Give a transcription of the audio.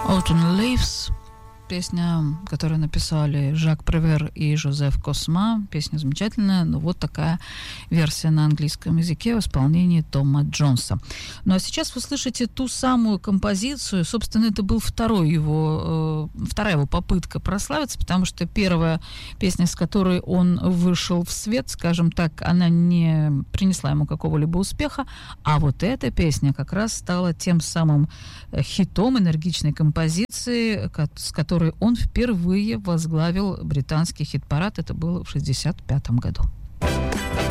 Autumn Leaves, песня, которую написали Жак Превер и Жозеф Косма. Песня замечательная, но вот такая версия на английском языке в исполнении Тома Джонса. Ну а сейчас вы слышите ту самую композицию. Собственно, это был вторая его попытка прославиться, потому что первая песня, с которой он вышел в свет, скажем так, она не принесла ему какого-либо успеха, а вот эта песня как раз стала тем самым хитом, энергичной композиции, с которой он впервые возглавил британский хит-парад. Это было в 1965 году.